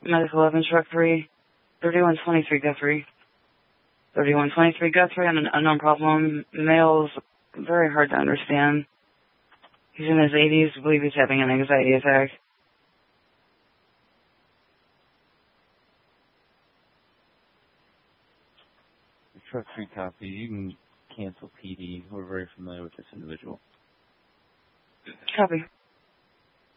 Medical 11, truck 3, 3123 Guthrie. 3123 Guthrie on an unknown problem. Male's very hard to understand. He's in his 80s. I believe he's having an anxiety attack. Truck 3 copy. You can cancel PD. We're very familiar with this individual. Copy.